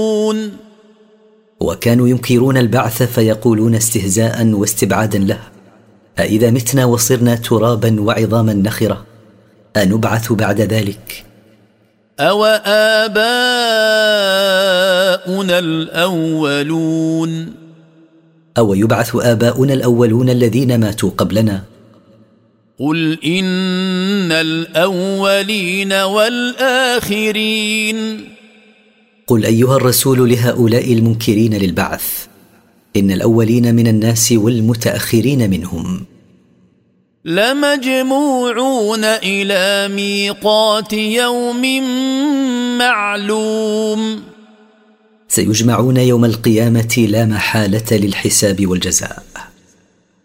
وكانوا ينكرون البعث فيقولون استهزاء واستبعادا له: أإذا متنا وصرنا ترابا وعظاما نخرة أنبعث بعد ذلك؟ أو آباؤنا الأولون، أو يبعث آباؤنا الأولون الذين ماتوا قبلنا؟ قل إن الأولين والآخرين، قل أيها الرسول لهؤلاء المنكرين للبعث: إن الأولين من الناس والمتأخرين منهم لمجموعون إلى ميقات يوم معلوم، سيجمعون يوم القيامة لا محالة للحساب والجزاء.